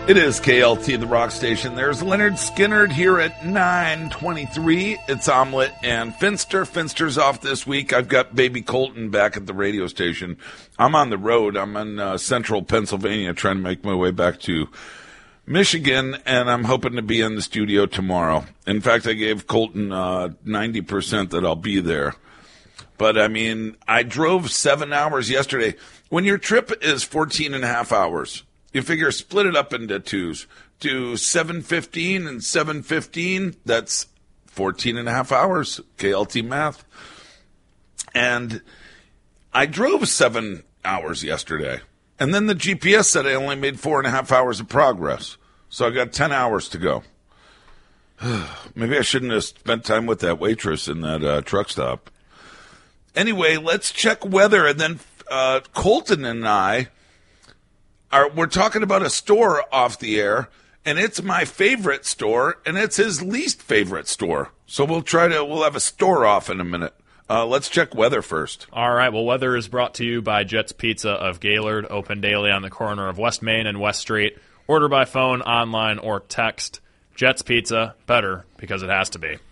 It is KLT, the rock station. There's Leonard Skinner here at 9:23. It's Omelet and Finster. Finster's off this week. I've got Baby Colton back at the radio station. I'm on the road. I'm in central Pennsylvania trying to make my way back to Michigan, and I'm hoping to be in the studio tomorrow. In fact, I gave Colton 90% that I'll be there. But, I mean, I drove 7 hours yesterday. When your trip is 14 and a half hours, you figure split it up into twos. Do 7:15 and 7:15. That's 14 and a half hours. KLT math. And I drove 7 hours yesterday. And then the GPS said I only made 4.5 hours of progress. So I got 10 hours to go. Maybe I shouldn't have spent time with that waitress in that truck stop. Anyway, let's check weather. And then Colton and I we're talking about a store off the air, and it's my favorite store, and it's his least favorite store. So we'll have a store off in a minute. Let's check weather first. All right. Well, weather is brought to you by Jets Pizza of Gaylord, open daily on the corner of West Main and West Street. Order by phone, online, or text. Jets Pizza, better because it has to be.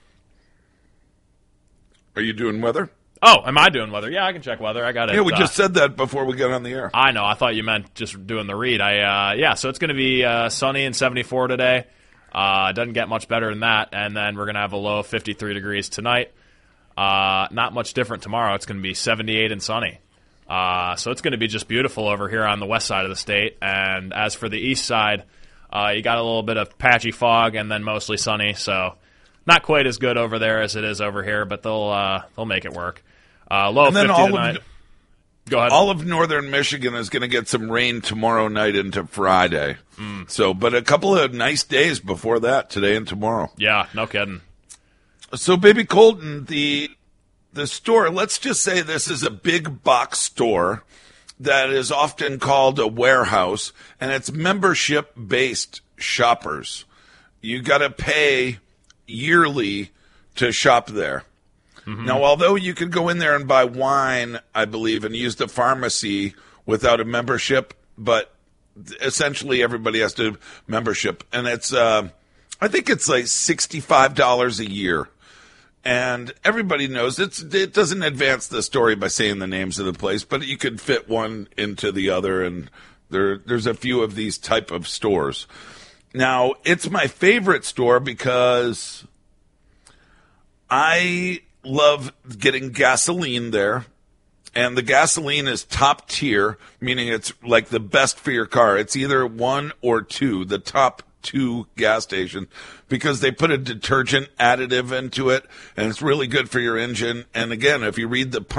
Are you doing weather? Oh, am I doing weather? Yeah, I can check weather. I got it. Yeah, we just said that before we got on the air. I know. I thought you meant just doing the read. So it's going to be sunny and 74 today. It doesn't get much better than that. And then we're going to have a low of 53 degrees tonight. Not much different tomorrow. It's going to be 78 and sunny. So it's going to be just beautiful over here on the west side of the state. And as for the east side, you got a little bit of patchy fog and then mostly sunny. So not quite as good over there as it is over here, but they'll make it work. Low of 50 tonight. Go ahead. All of northern Michigan is going to get some rain tomorrow night into Friday. So, but a couple of nice days before that, today and tomorrow. Yeah, no kidding. So, Baby Colton, the store, let's just say this is a big box store that is often called a warehouse, and it's membership-based shoppers. You got to pay yearly to shop there. Mm-hmm. Now, although you could go in there and buy wine, I believe, and use the pharmacy without a membership, but essentially everybody has to membership. And it's, I think it's like $65 a year. And everybody knows it doesn't advance the story by saying the names of the place, but you could fit one into the other, and there's a few of these type of stores. Now, it's my favorite store because I love getting gasoline there, and the gasoline is top tier, meaning it's like the best for your car. It's either 1 or 2, the top 2 gas stations, because they put a detergent additive into it, and it's really good for your engine. And again, if you read the